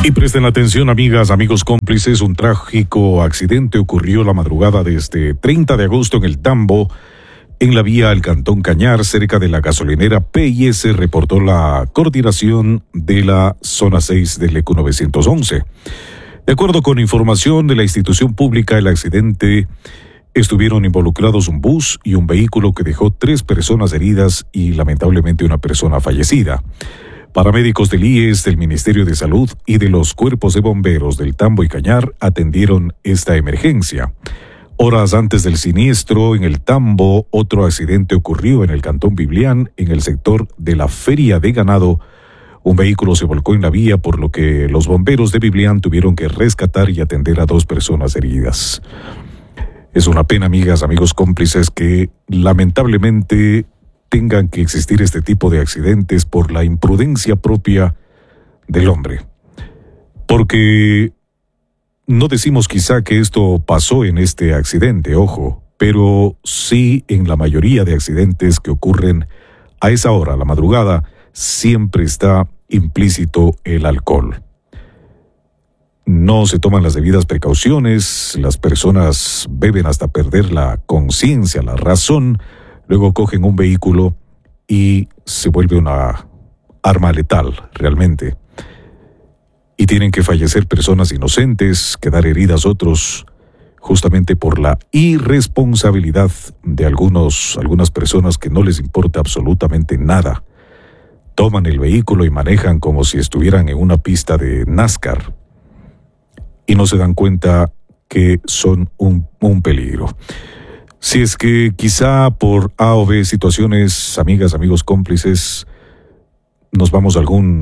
Y presten atención, amigas, amigos cómplices, un trágico accidente ocurrió la madrugada de este 30 de agosto en el Tambo, en la vía al Cantón Cañar, cerca de la gasolinera P&S, reportó la coordinación de la zona 6 del ECU 911. De acuerdo con información de la institución pública, el accidente estuvieron involucrados un bus y un vehículo que dejó 3 personas heridas y lamentablemente una persona fallecida. Paramédicos del IES, del Ministerio de Salud y de los cuerpos de bomberos del Tambo y Cañar atendieron esta emergencia. Horas antes del siniestro, en el Tambo, otro accidente ocurrió en el Cantón Biblián, en el sector de la Feria de Ganado. Un vehículo se volcó en la vía, por lo que los bomberos de Biblián tuvieron que rescatar y atender a 2 personas heridas. Es una pena, amigas, amigos cómplices, que lamentablemente tengan que existir este tipo de accidentes por la imprudencia propia del hombre. Porque no decimos quizá que esto pasó en este accidente, ojo, pero sí en la mayoría de accidentes que ocurren a esa hora, la madrugada, siempre está implícito el alcohol. No se toman las debidas precauciones, las personas beben hasta perder la conciencia, la razón. Luego cogen un vehículo y se vuelve una arma letal, realmente. Y tienen que fallecer personas inocentes, quedar heridas otros, justamente por la irresponsabilidad de algunas personas que no les importa absolutamente nada. Toman el vehículo y manejan como si estuvieran en una pista de NASCAR. Y no se dan cuenta que son un peligro. Si es que quizá por A o B situaciones, amigas, amigos cómplices, nos vamos a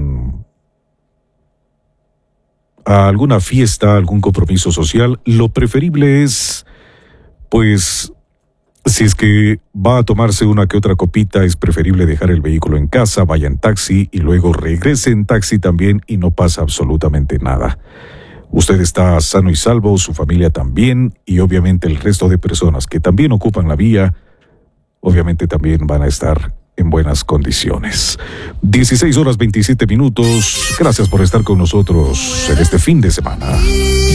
alguna fiesta, algún compromiso social, lo preferible es, pues, si es que va a tomarse una que otra copita, es preferible dejar el vehículo en casa, vaya en taxi y luego regrese en taxi también y no pasa absolutamente nada. Usted está sano y salvo, su familia también, y obviamente el resto de personas que también ocupan la vía, obviamente también van a estar en buenas condiciones. 16 horas 27 minutos. Gracias por estar con nosotros en este fin de semana.